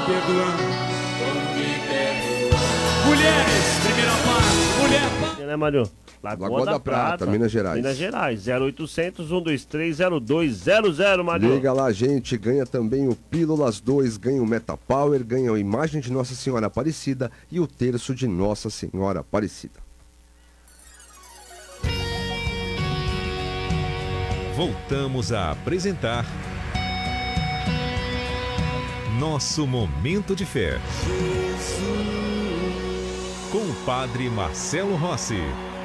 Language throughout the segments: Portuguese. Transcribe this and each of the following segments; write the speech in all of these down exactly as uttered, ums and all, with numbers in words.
perdoamos. Mulheres, primeira parte. Mulher, parte. Né, Mário? Lagoa, Lagoa da, da Prata, Prata, Minas Gerais. Minas Gerais, zero oitocentos, um dois três, zero dois zero zero, Mário. Liga lá, gente, ganha também o Pílulas dois, ganha o Metapower, ganha a imagem de Nossa Senhora Aparecida e o terço de Nossa Senhora Aparecida. Voltamos a apresentar Nosso Momento de Fé. Com o Padre Marcelo Rossi.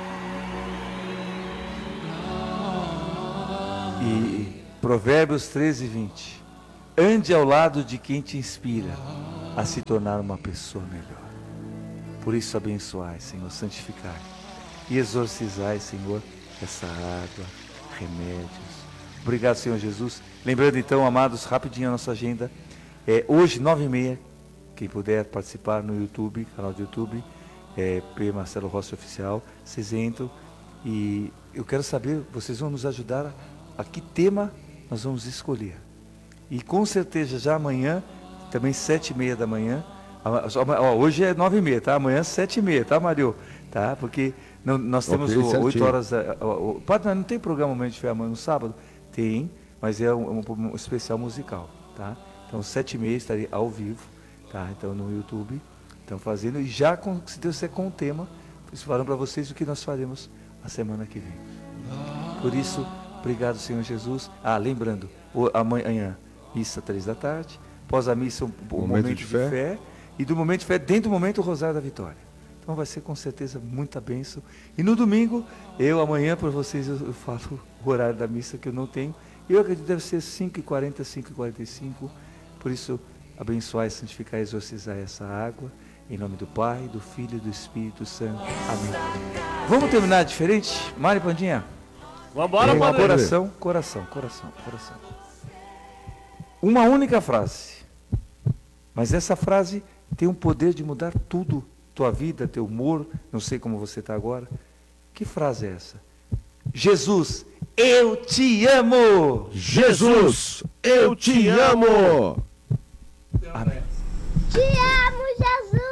E Provérbios treze, vinte. Ande ao lado de quem te inspira a se tornar uma pessoa melhor. Por isso abençoai, Senhor, santificai e exorcizai, Senhor, essa água, remédios. Obrigado, Senhor Jesus. Lembrando então, amados, rapidinho a nossa agenda. É, hoje, nove e meia, quem puder participar no YouTube, canal do YouTube, é, P. Marcelo Rossi Oficial, vocês entram e eu quero saber, vocês vão nos ajudar a, a que tema nós vamos escolher. E com certeza já amanhã, também sete e meia da manhã, ó, hoje é nove e meia, tá? Amanhã sete e meia, tá, Mário? Tá? Porque não, nós temos okay, o, oito horas, o, o, o, não tem programa Momento de Fé amanhã no sábado? Tem, mas é um, um, um especial musical, tá? Então sete e meia estarei ao vivo, tá? Então no YouTube. Estão fazendo, e já, com, se Deus quiser, com o tema, falando para vocês o que nós faremos a semana que vem. Por isso, obrigado, Senhor Jesus. Ah, lembrando, o, amanhã, missa três da tarde, após a missa, o, o momento, momento de, de fé. fé, e do momento de fé, dentro do momento, o Rosário da Vitória. Então vai ser com certeza muita bênção. E no domingo, eu amanhã, para vocês, eu, eu falo o horário da missa que eu não tenho. Eu acredito que deve ser cinco e quarenta, cinco e quarenta e cinco. Por isso, abençoar, santificar e exorcizar essa água. Em nome do Pai, do Filho e do Espírito Santo. Amém. Vamos terminar diferente? Mário Pandinha? Vambora, Vamos Padre. Coração, coração, coração, coração. Uma única frase. Mas essa frase tem um poder de mudar tudo. Tua vida, teu humor, não sei como você está agora. Que frase é essa? Jesus, eu te amo! Jesus, eu te amo! Amém. Te amo, Jesus!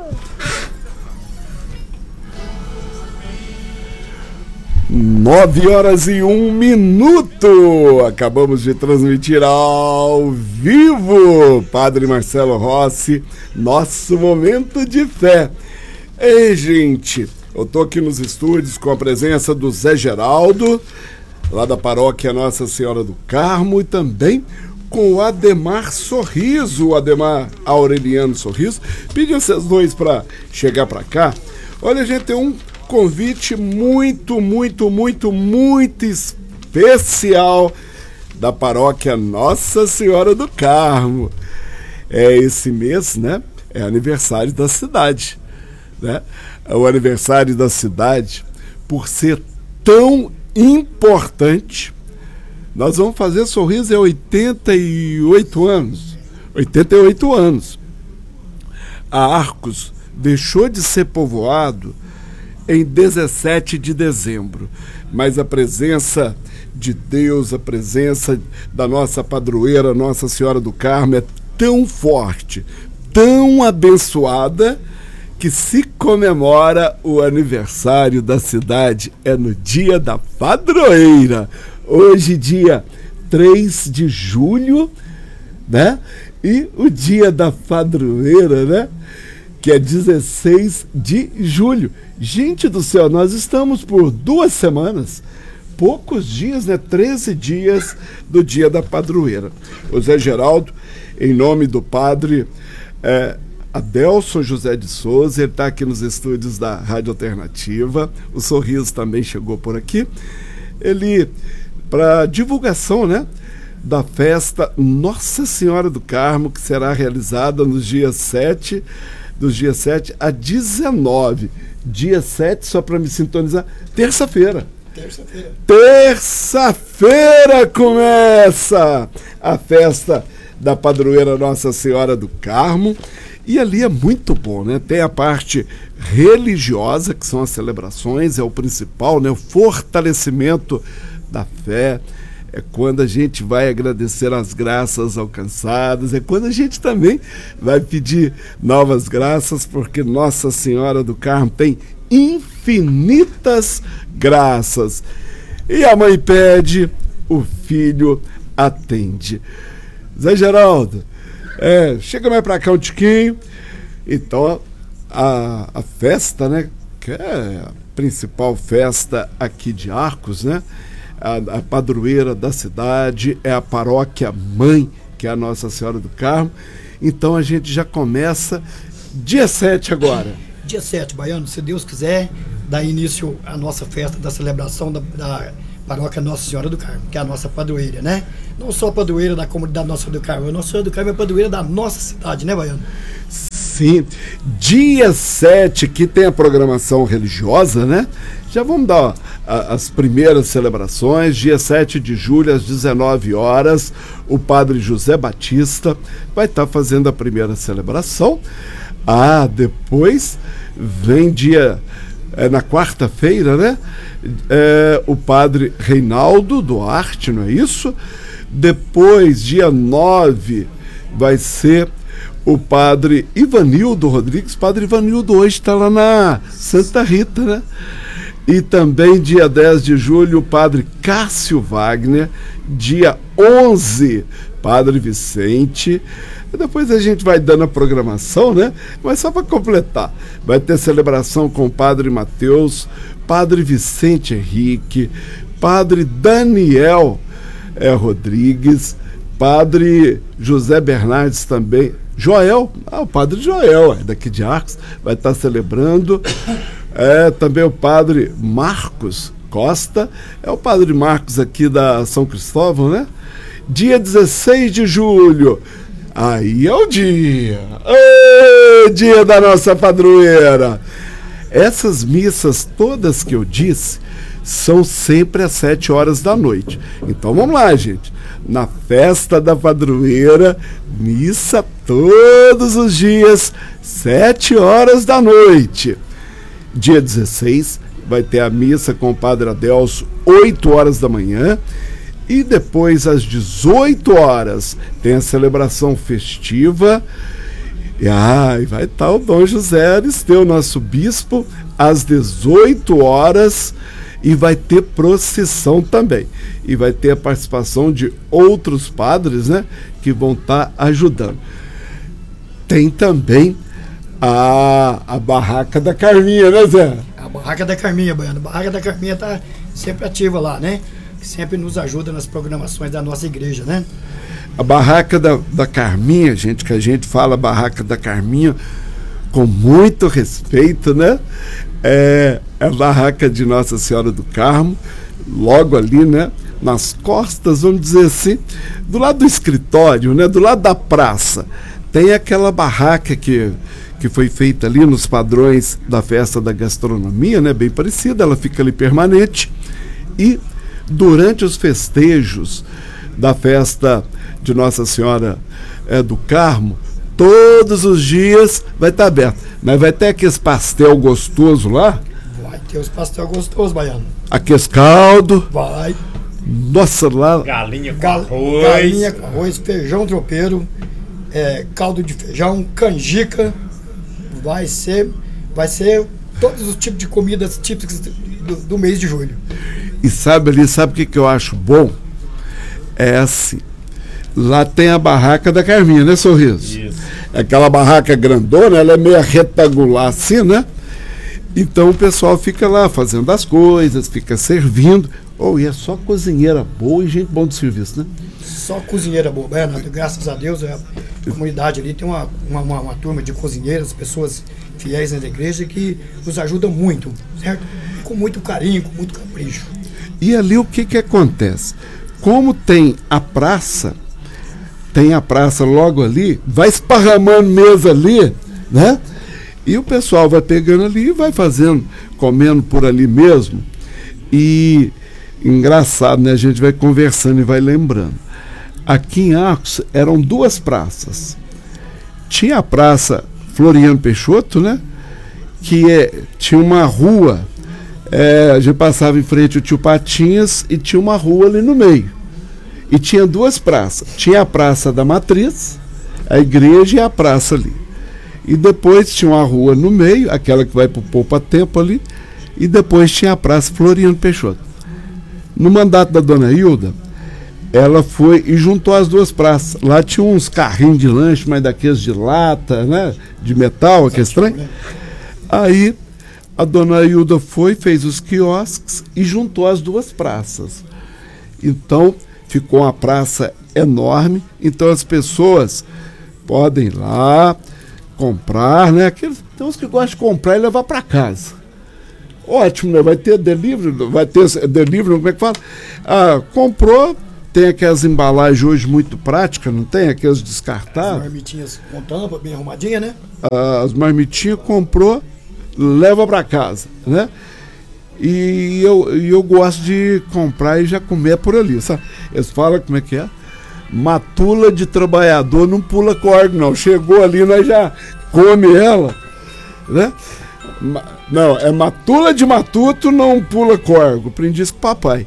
Nove horas e um minuto. Acabamos de transmitir ao vivo, Padre Marcelo Rossi, nosso momento de fé. Ei, gente, eu tô aqui nos estúdios com a presença do Zé Geraldo, lá da paróquia Nossa Senhora do Carmo, e também com o Ademar Sorriso, o Ademar Aureliano Sorriso. Pedi vocês dois para chegar para cá. Olha, gente, tem um convite muito, muito, muito, muito especial da paróquia Nossa Senhora do Carmo. É esse mês, né? É aniversário da cidade, né? É o aniversário da cidade, por ser tão importante. Nós vamos fazer Sorriso é oitenta e oito anos. oitenta e oito anos. A Arcos deixou de ser povoado em dezessete de dezembro. Mas a presença de Deus, a presença da nossa padroeira, Nossa Senhora do Carmo, é tão forte, tão abençoada, que se comemora o aniversário da cidade. É no dia da padroeira. Hoje, dia três de julho, né? E o dia da padroeira, né? Que é dezesseis de julho. Gente do céu, nós estamos por duas semanas, poucos dias, né? treze dias do dia da padroeira. O Zé Geraldo, em nome do padre é, Adelson José de Souza, ele está aqui nos estúdios da Rádio Alternativa. O Sorriso também chegou por aqui. Ele, para divulgação, né, da festa Nossa Senhora do Carmo, que será realizada nos dias sete, dos dias sete a dezenove. Dia sete, só para me sintonizar, terça-feira. Terça-feira. Terça-feira começa a festa da padroeira Nossa Senhora do Carmo. E ali é muito bom, né? Tem a parte religiosa, que são as celebrações, é o principal, né? O fortalecimento da fé, é quando a gente vai agradecer as graças alcançadas, é quando a gente também vai pedir novas graças, porque Nossa Senhora do Carmo tem infinitas graças. E a mãe pede, o filho atende. Zé Geraldo, é, chega mais pra cá um tiquinho. Então, a, a festa, né, que é a principal festa aqui de Arcos, né, a, a padroeira da cidade é a paróquia mãe, que é a Nossa Senhora do Carmo. Então a gente já começa dia sete agora. Dia sete, Baiano, se Deus quiser, dá início à nossa festa da celebração da, da paróquia Nossa Senhora do Carmo, que é a nossa padroeira, né? Não só a padroeira da comunidade Nossa Senhora do Carmo, a Nossa Senhora do Carmo é a padroeira da nossa cidade, né, Baiano? Sim, dia sete, que tem a programação religiosa, né? Já vamos dar ó, a, as primeiras celebrações. Dia sete de julho, às dezenove horas, o padre José Batista vai estar fazendo a primeira celebração. Ah, depois vem dia, é, na quarta-feira, né? É, o padre Reinaldo Duarte, não é isso? Depois, dia nove, vai ser o padre Ivanildo Rodrigues. Padre Ivanildo hoje está lá na Santa Rita, né? E também dia dez de julho, o padre Cássio Wagner. Dia onze, padre Vicente. E depois a gente vai dando a programação, né? Mas só para completar, vai ter celebração com o padre Mateus, padre Vicente Henrique, padre Daniel é, Rodrigues, padre José Bernardes também, Joel, ah, o padre Joel, é daqui de Arcos, vai estar celebrando. É, também o padre Marcos Costa, é o padre Marcos aqui da São Cristóvão, né? Dia dezesseis de julho, aí é o dia, Ê, dia da nossa padroeira. Essas missas todas que eu disse são sempre às sete horas da noite. Então vamos lá, gente. Na festa da padroeira, missa todos os dias, sete horas da noite. Dia dezesseis, vai ter a missa com o padre Adelso, oito horas da manhã. E depois, às dezoito horas, tem a celebração festiva. E ah, vai estar o Dom José Aristeu, nosso bispo, às dezoito horas. E vai ter procissão também. E vai ter a participação de outros padres, né, que vão estar tá ajudando. Tem também a, a Barraca da Carminha, né, Zé? A Barraca da Carminha, Baiano. A Barraca da Carminha está sempre ativa lá, né? Sempre nos ajuda nas programações da nossa igreja, né? A Barraca da, da Carminha, gente, que a gente fala Barraca da Carminha com muito respeito, né? É, é a barraca de Nossa Senhora do Carmo, logo ali, né? Nas costas, vamos dizer assim, do lado do escritório, né? Do lado da praça, tem aquela barraca que, que foi feita ali nos padrões da festa da gastronomia, né? Bem parecida, ela fica ali permanente. E durante os festejos da festa de Nossa Senhora é, do Carmo, todos os dias vai estar aberto. Mas vai ter aqueles pastel gostoso lá? Vai ter os pastel gostosos, Baiano. Aqueles caldo? Vai. Nossa, lá... Galinha com Gal arroz. Galinha com arroz, feijão tropeiro, é, caldo de feijão, canjica. Vai ser, vai ser todos os tipos de comidas típicas do, do mês de julho. E sabe ali, sabe o que, que eu acho bom? É assim... Lá tem a Barraca da Carminha, né, Sorriso? Isso. Aquela barraca grandona, ela é meio retangular assim, né? Então o pessoal fica lá fazendo as coisas, fica servindo. Oh, e é só cozinheira boa e gente bom de serviço, né? Só cozinheira boa, Bernardo. Graças a Deus, a comunidade ali tem uma, uma, uma, uma turma de cozinheiras, pessoas fiéis na igreja que nos ajudam muito, certo? Com muito carinho, com muito capricho. E ali o que que acontece? Como tem a praça, tem a praça logo ali, vai esparramando mesa ali, né? E o pessoal vai pegando ali e vai fazendo, comendo por ali mesmo. E engraçado, né? A gente vai conversando e vai lembrando. Aqui em Arcos eram duas praças. Tinha a Praça Floriano Peixoto, né? Que é, tinha uma rua, é, a gente passava em frente ao Tio Patinhas e tinha uma rua ali no meio. E tinha duas praças. Tinha a Praça da Matriz, a igreja e a praça ali. E depois tinha uma rua no meio, aquela que vai para o Poupa Tempo ali, e depois tinha a Praça Floriano Peixoto. No mandato da dona Hilda, ela foi e juntou as duas praças. Lá tinha uns carrinhos de lanche, mas daqueles de lata, né? De metal, aquele estranho. Aí a dona Hilda foi, fez os quiosques e juntou as duas praças. Então ficou uma praça enorme. Então as pessoas podem ir lá comprar, né? Aqueles, tem uns que gostam de comprar e levar para casa. Ótimo, né? Vai ter delivery, vai ter delivery, como é que fala? Ah, comprou, tem aquelas embalagens hoje muito práticas, não tem? Aquelas descartáveis. As marmitinhas com tampa, bem arrumadinha, né? Ah, as marmitinhas comprou, leva para casa, né? E eu, e eu gosto de comprar e já comer por ali, sabe? Eles falam como é que é? Matula de trabalhador não pula corda, não. Chegou ali, nós já come ela, né? Não, é matula de matuto, não pula corgo. Aprendi isso com papai.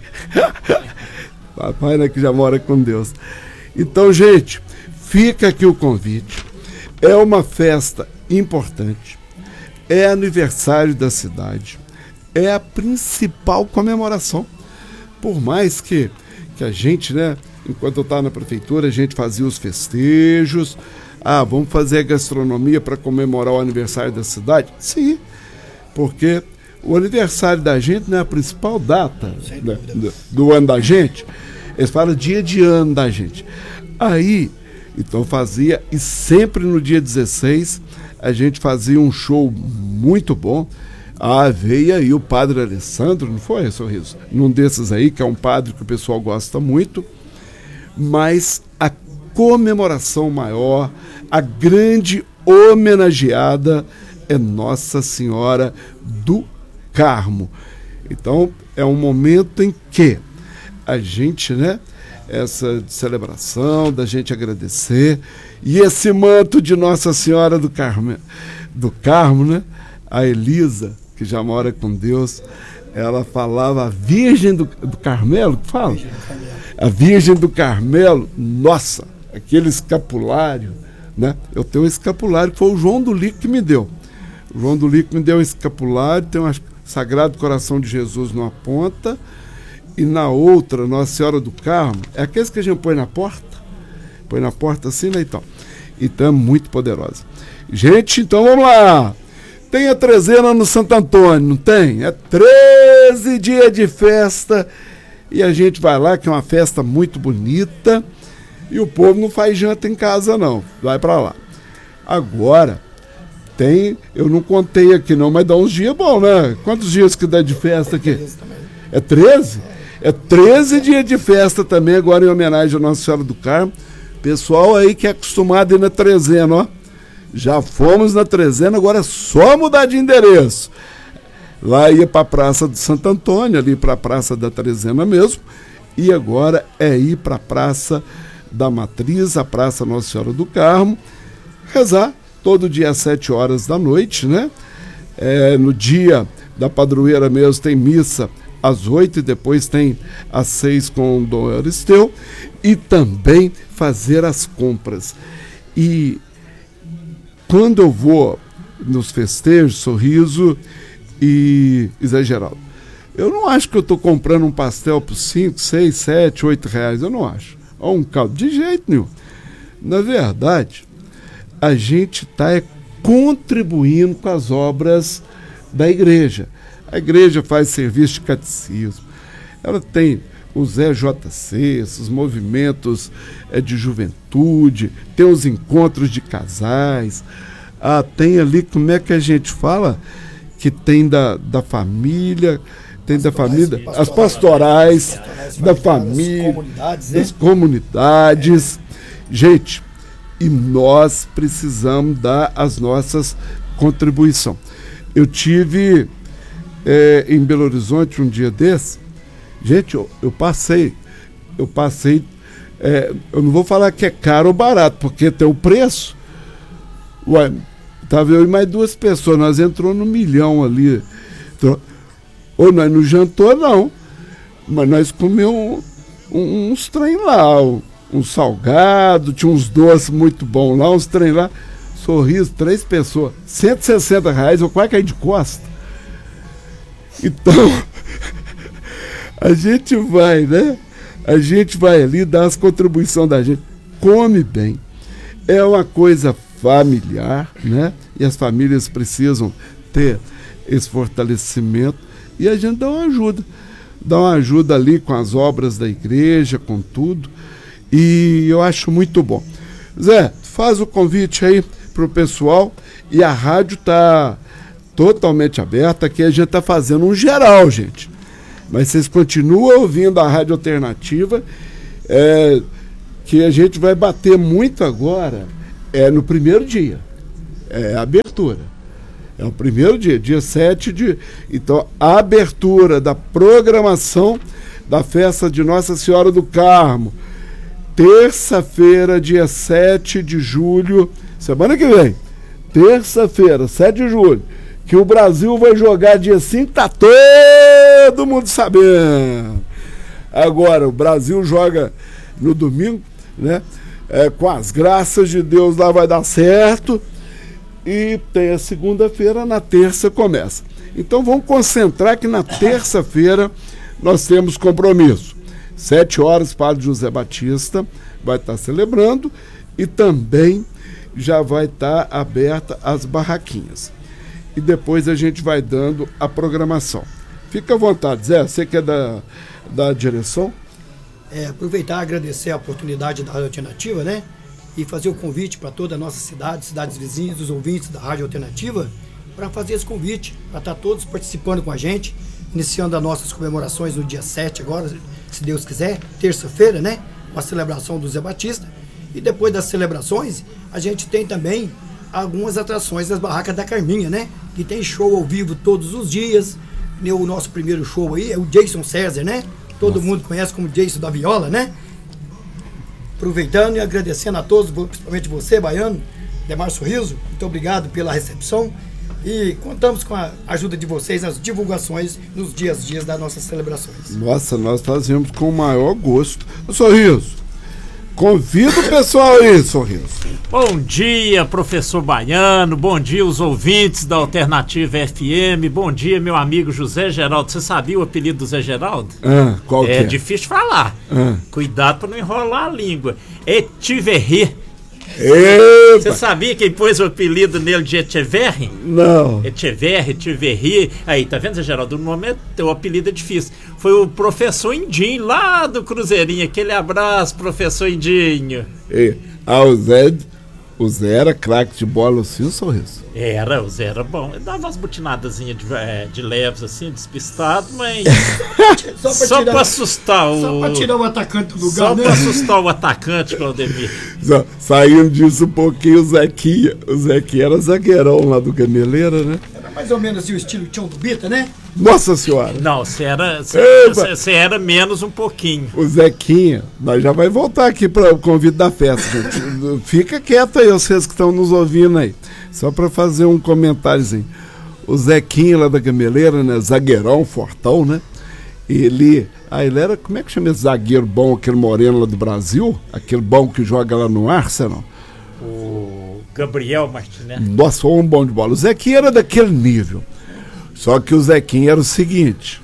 Papai, né, que já mora com Deus. Então, gente, fica aqui o convite. É uma festa importante. É aniversário da cidade. É a principal comemoração. Por mais que, que a gente, né, enquanto eu estava na prefeitura, a gente fazia os festejos. Ah, vamos fazer a gastronomia para comemorar o aniversário da cidade? Sim, porque o aniversário da gente não é a principal data, né, do, do ano da gente. Eles falam dia de ano da gente. Aí, então fazia, e sempre no dia dezesseis, a gente fazia um show muito bom. Ah, veio aí o padre Alessandro, não foi, Sorriso? Num desses aí, que é um padre que o pessoal gosta muito. Mas a comemoração maior, a grande homenageada é Nossa Senhora do Carmo. Então, é um momento em que a gente, né, essa celebração, da gente agradecer, e esse manto de Nossa Senhora do Carmo, do Carmo, né, a Elisa, que já mora com Deus, ela falava a Virgem do, do Carmelo, que fala? A Virgem do Carmelo, nossa, aquele escapulário, né? Eu tenho um escapulário que foi o João do Lico que me deu. O João do Lico me deu um escapulário, tem um Sagrado Coração de Jesus numa ponta, e na outra, Nossa Senhora do Carmo, é aqueles que a gente põe na porta, põe na porta assim, né? Então, então é muito poderosa. Gente, então vamos lá. Tem a trezena no Santo Antônio, não tem? É treze dias de festa, e a gente vai lá, que é uma festa muito bonita, e o povo não faz janta em casa não, vai para lá. Agora, tem, eu não contei aqui não, mas dá uns dias bons, né? Quantos dias que dá de festa aqui? É treze? É treze dias de festa também, agora em homenagem à Nossa Senhora do Carmo. Pessoal aí que é acostumado a ir na trezena, ó. Já fomos na trezena, agora é só mudar de endereço. Lá ia para a Praça do Santo Antônio, ali para a Praça da Trezena mesmo. E agora é ir para a Praça da Matriz, a Praça Nossa Senhora do Carmo, rezar todo dia às sete horas da noite, né? É, no dia da padroeira mesmo tem missa às oito e depois tem às seis com o Dom Aristeu. E também fazer as compras. E quando eu vou nos festejos, Sorriso e Zé Geraldo, eu não acho que eu estou comprando um pastel por cinco, seis, sete, oito reais, eu não acho. Ou um caldo, de jeito nenhum. Na verdade, a gente está é, contribuindo com as obras da igreja. A igreja faz serviço de catecismo, ela tem os E J C, os movimentos é, de juventude, tem os encontros de casais, ah, tem ali, como é que a gente fala, que tem da, da família, tem da família, as pastorais, da família, comunidades, né? das comunidades. Gente, e nós precisamos dar as nossas contribuições. Eu tive é, em Belo Horizonte um dia desse. Gente, eu, eu passei, eu passei, é, eu não vou falar que é caro ou barato, porque tem o preço. Ué, tava eu e mais duas pessoas, nós entrou no milhão ali. Entrou, ou nós não jantou, não, mas nós comemos um, uns trem lá, um, um salgado, tinha uns doces muito bons lá, uns trem lá. Sorriso, três pessoas, cento e sessenta reais, eu quase caí de costa. Então, a gente vai, né? A gente vai ali dar as contribuições da gente. Come bem. É uma coisa familiar, né? E as famílias precisam ter esse fortalecimento. E a gente dá uma ajuda. Dá uma ajuda ali com as obras da igreja, com tudo. E eu acho muito bom. Zé, faz o convite aí pro pessoal. E a rádio está totalmente aberta. Aqui a gente está fazendo um geral, gente. Mas vocês continuam ouvindo a Rádio Alternativa, é, que a gente vai bater muito agora, é no primeiro dia, é a abertura, é o primeiro dia, dia sete de... Então, a abertura da programação da festa de Nossa Senhora do Carmo, terça-feira, dia sete de julho, semana que vem, terça-feira, sete de julho, que o Brasil vai jogar dia cinco, tá todo mundo sabendo. Agora, o Brasil joga no domingo, né? É, com as graças de Deus lá vai dar certo. E tem a segunda-feira, na terça começa. Então vamos concentrar que na terça-feira nós temos compromisso. Sete horas, Padre José Batista vai estar celebrando e também já vai estar aberta as barraquinhas. E depois a gente vai dando a programação. Fica à vontade, Zé, você que é da, da direção? É, aproveitar e agradecer a oportunidade da Rádio Alternativa, né? E fazer o convite para toda a nossa cidade, cidades vizinhas, os ouvintes da Rádio Alternativa, para fazer esse convite, para estar todos participando com a gente, iniciando as nossas comemorações no dia sete agora, se Deus quiser, terça-feira, né? Com a celebração do Zé Batista. E depois das celebrações, a gente tem também algumas atrações das barracas da Carminha, né? Que tem show ao vivo todos os dias. O nosso primeiro show aí é o Jason César, né? Todo Nossa. mundo conhece como Jason da Viola, né? Aproveitando e agradecendo a todos, principalmente você, Baiano, Demar Sorriso, muito obrigado pela recepção. E contamos com a ajuda de vocês nas divulgações nos dias a dias das nossas celebrações. Nossa, nós fazemos com o maior gosto. Sorriso, convido o pessoal aí, Sorriso. Bom dia, professor Baiano, bom dia os ouvintes da Alternativa F M, bom dia meu amigo José Geraldo. Você sabia o apelido do Zé Geraldo? Ah, qual é, que é? difícil falar, ah. Cuidado para não enrolar a língua. Etiverri. Você sabia quem pôs o apelido nele de Echeverri? Não. Echeverri, Echeverri. Aí, tá vendo, Zé Geraldo? O nome é, teu apelido é difícil. Foi o professor Indinho, lá do Cruzeirinho. Aquele abraço, professor Indinho. E, ah, o Zé, o Zé era craque de bola, assim, o Sorriso. Era, o Zé era bom. Ele dava umas butinadazinhas de, é, de leves, assim, despistado, mas... só, pra, só tirar, pra assustar o... Só pra tirar o atacante do lugar, Só né? pra assustar o atacante, Claudemir. Saindo disso um pouquinho, o Zequinha. O Zequinha era zagueirão lá do Gameleira, né? Era mais ou menos assim, o estilo Tião do Bita, né? Nossa Senhora! Não, você era, era menos um pouquinho. O Zequinha, nós já vai voltar aqui para o convite da festa, gente. Fica quieto aí, vocês que estão nos ouvindo aí. Só para fazer um comentáriozinho. O Zequinha lá da Gameleira, né? Zagueirão, fortão, né? Ele. Ah, ele era. Como é que chama esse zagueiro bom, aquele moreno lá do Brasil? Aquele bom que joga lá no Arsenal? O Gabriel Martinez. Nossa, um bom de bola. O Zequinha era daquele nível. Só que o Zequinha era o seguinte: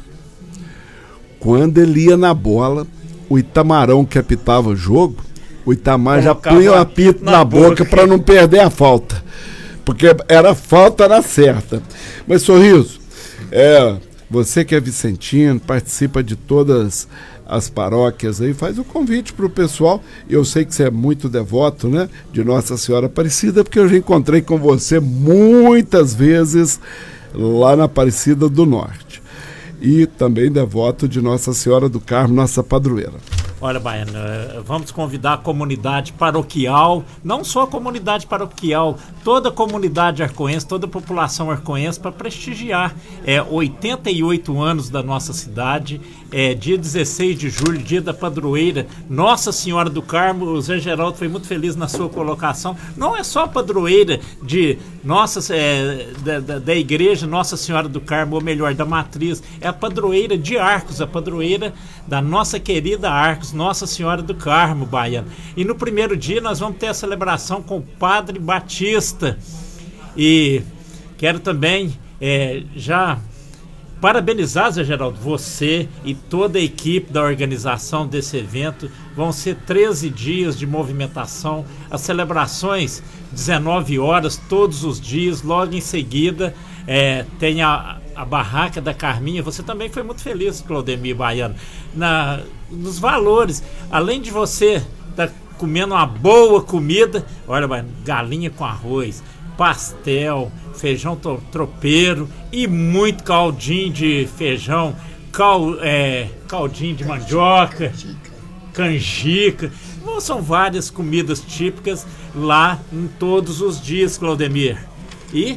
quando ele ia na bola, o Itamarão que apitava o jogo, o Itamar já punha o apito na, na boca para não perder a falta. Porque era falta na certa. Mas, Sorriso, é, você que é vicentino, participa de todas as paróquias aí, faz o convite para o pessoal. Eu sei que você é muito devoto, né, de Nossa Senhora Aparecida, porque eu já encontrei com você muitas vezes lá na Aparecida do Norte. E também devoto de Nossa Senhora do Carmo, nossa padroeira. Olha, Baiano, vamos convidar a comunidade paroquial, não só a comunidade paroquial, toda a comunidade arcoense, toda a população arcoense, para prestigiar é, oitenta e oito anos da nossa cidade, é, dia dezesseis de julho, dia da padroeira, Nossa Senhora do Carmo. O Zé Geraldo foi muito feliz na sua colocação. Não é só a padroeira de nossa, é, da, da, da igreja Nossa Senhora do Carmo, ou melhor, da matriz, é a padroeira de Arcos, a padroeira da nossa querida Arcos, Deus, Nossa Senhora do Carmo, Baiano. E no primeiro dia nós vamos ter a celebração com o Padre Batista. E quero também é, já parabenizar, Zé Geraldo, você e toda a equipe da organização desse evento. Vão ser treze dias de movimentação, as celebrações dezenove horas todos os dias. Logo em seguida é, tem a, a barraca da Carminha. Você também foi muito feliz, Claudemir Baiano, na, nos valores. Além de você estar tá comendo uma boa comida, olha, Baiano, galinha com arroz, pastel, feijão tropeiro e muito caldinho de feijão, cal, é, caldinho de mandioca, canjica. Bom, são várias comidas típicas lá em todos os dias, Claudemir. E